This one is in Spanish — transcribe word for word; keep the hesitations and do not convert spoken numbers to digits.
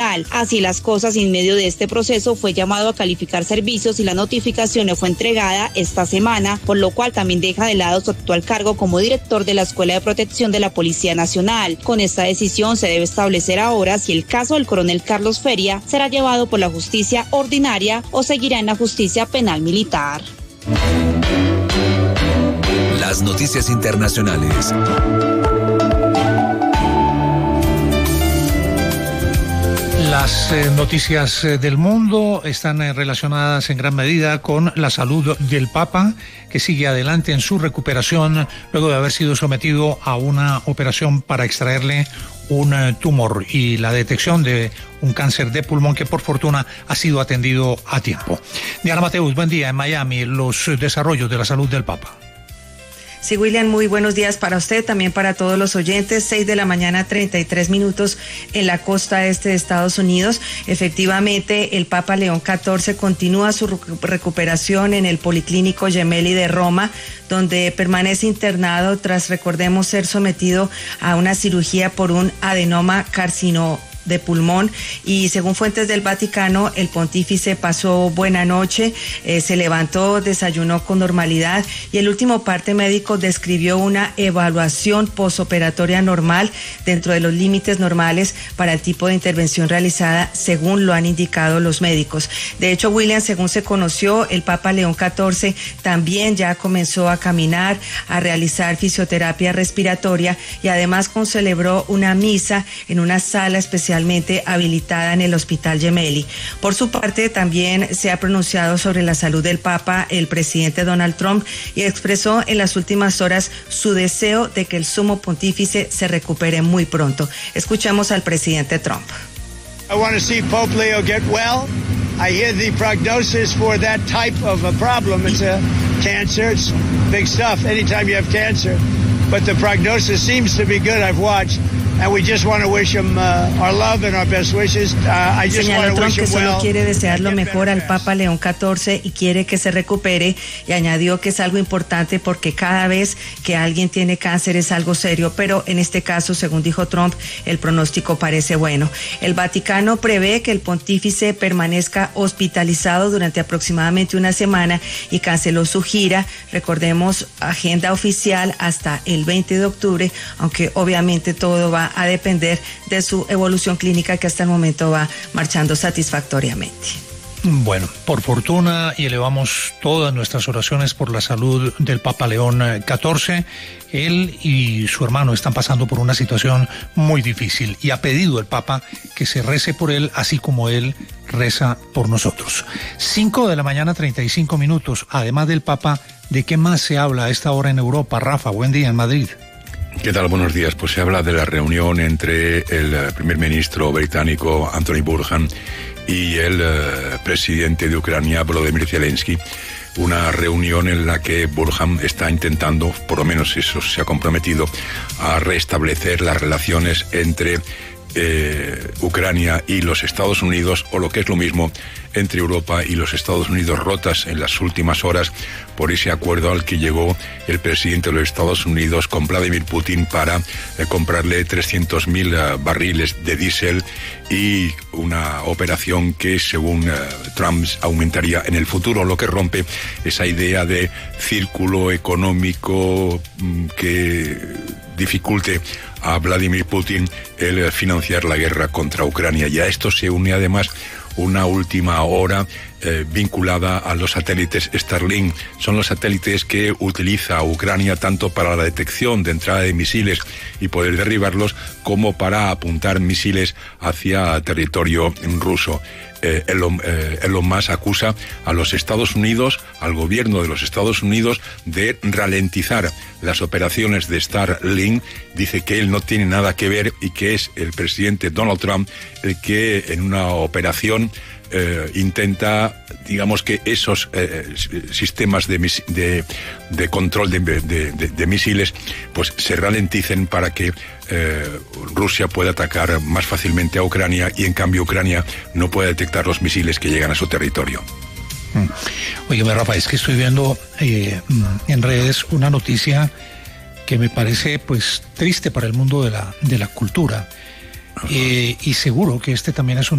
Mundial. Así las cosas, en medio de este proceso fue llamado a calificar servicios y la notificación le fue entregada esta semana, por lo cual también deja de lado su actual cargo como director de la Escuela de Protección de la Policía Nacional. Con esta decisión se debe establecer ahora si el caso del coronel Carlos Feria será llevado por la justicia ordinaria o seguirá en la justicia penal militar. Las noticias internacionales. Las eh, noticias eh, del mundo están eh, relacionadas en gran medida con la salud del Papa, que sigue adelante en su recuperación luego de haber sido sometido a una operación para extraerle un eh, tumor y la detección de un cáncer de pulmón que por fortuna ha sido atendido a tiempo. Diana Mateus, buen día en Miami, los eh, desarrollos de la salud del Papa. Sí, William, muy buenos días para usted, también para todos los oyentes. Seis de la mañana, treinta y tres minutos en la costa este de Estados Unidos. Efectivamente, el Papa León catorce continúa su recuperación en el Policlínico Gemelli de Roma, donde permanece internado tras, recordemos, ser sometido a una cirugía por un adenoma carcinoma de pulmón, y según fuentes del Vaticano, el pontífice pasó buena noche, eh, se levantó, desayunó con normalidad y el último parte médico describió una evaluación posoperatoria normal dentro de los límites normales para el tipo de intervención realizada, según lo han indicado los médicos. De hecho, William, según se conoció, el Papa León catorce también ya comenzó a caminar, a realizar fisioterapia respiratoria y además concelebró una misa en una sala especial habilitada en el Hospital Gemelli. Por su parte, también se ha pronunciado sobre la salud del Papa el presidente Donald Trump y expresó en las últimas horas su deseo de que el sumo pontífice se recupere muy pronto. Escuchamos al presidente Trump. I want to see Pope Leo get well. I hear the prognosis for that type of a problem. It's a cancer. It's big stuff anytime you have cancer. But the prognosis seems to be good. I've watched. And we just want to wish him uh, our love and our best wishes. Uh, I just Señaló want to Trump wish que him solo well. quiere desear lo mejor al Papa León catorce y quiere que se recupere, y añadió que es algo importante porque cada vez que alguien tiene cáncer es algo serio, pero en este caso, según dijo Trump, el pronóstico parece bueno. El Vaticano prevé que el pontífice permanezca hospitalizado durante aproximadamente una semana y canceló su gira, recordemos, agenda oficial hasta el veinte de octubre, aunque obviamente todo va a depender de su evolución clínica, que hasta el momento va marchando satisfactoriamente. Bueno, por fortuna, y elevamos todas nuestras oraciones por la salud del Papa León catorce. Él y su hermano están pasando por una situación muy difícil y ha pedido el Papa que se rece por él, así como él reza por nosotros. Cinco de la mañana, treinta y cinco minutos. Además del Papa, ¿de qué más se habla a esta hora en Europa? Rafa, buen día en Madrid. ¿Qué tal? Buenos días. Pues se habla de la reunión entre el primer ministro británico Anthony Burhan y el uh, presidente de Ucrania Volodymyr Zelensky. Una reunión en la que Burhan está intentando, por lo menos eso se ha comprometido, a restablecer las relaciones entre eh, Ucrania y los Estados Unidos, o lo que es lo mismo, entre Europa y los Estados Unidos, rotas en las últimas horas por ese acuerdo al que llegó el presidente de los Estados Unidos con Vladimir Putin para eh, comprarle trescientos mil uh, barriles de diésel, y una operación que, según uh, Trump, aumentaría en el futuro, lo que rompe esa idea de círculo económico mm, que dificulte a Vladimir Putin el financiar la guerra contra Ucrania. Y a esto se une además una última hora eh, vinculada a los satélites Starlink. Son los satélites que utiliza Ucrania tanto para la detección de entrada de misiles y poder derribarlos, como para apuntar misiles hacia territorio ruso. Eh, Elon, eh, Elon Musk acusa a los Estados Unidos, al gobierno de los Estados Unidos, de ralentizar las operaciones de Starlink. Dice que él no tiene nada que ver y que es el presidente Donald Trump el que, en una operación, eh, intenta, digamos, que esos eh, sistemas de, de, de control de, de, de, de misiles pues se ralenticen para que eh, Rusia pueda atacar más fácilmente a Ucrania, y en cambio Ucrania no puede detectar los misiles que llegan a su territorio. Oye, Rafa, es que estoy viendo eh, en redes una noticia que me parece pues triste para el mundo de la, de la cultura, eh, y seguro que este también es un